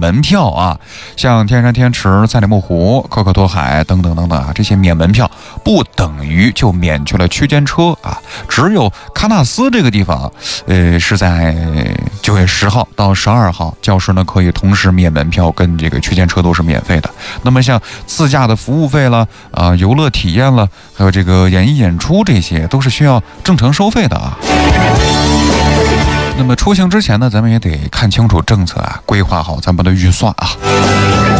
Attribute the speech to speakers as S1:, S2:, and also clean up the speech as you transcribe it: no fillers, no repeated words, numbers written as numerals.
S1: 门票啊，像天山天池、赛里木湖、可可托海等等等等啊，这些免门票不等于就免去了区间车啊。只有喀纳斯这个地方，是在9月10号到12号，教师呢可以同时免门票跟这个区间车都是免费的。那么像自驾的服务费了啊、游乐体验了，还有这个演艺演出，这些都是需要正常收费的啊。那么出行之前呢，咱们也得看清楚政策啊，规划好咱们的预算啊。